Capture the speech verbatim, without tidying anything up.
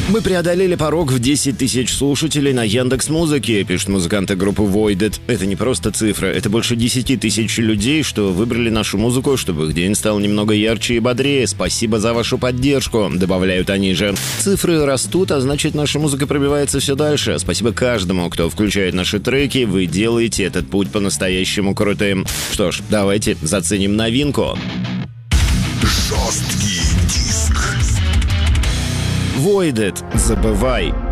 Мы преодолели порог в десять тысяч слушателей на Яндекс.Музыке, пишут музыканты группы Voided. Это не просто цифра, это больше десять тысяч людей, что выбрали нашу музыку, чтобы их день стал немного ярче и бодрее. Спасибо за вашу поддержку, добавляют они же. Цифры растут, а значит, наша музыка пробивается все дальше. Спасибо каждому, кто включает наши треки, вы делаете этот путь по-настоящему крутым. Что ж, давайте заценим новинку. Жесткий диск. Voided. Забывай.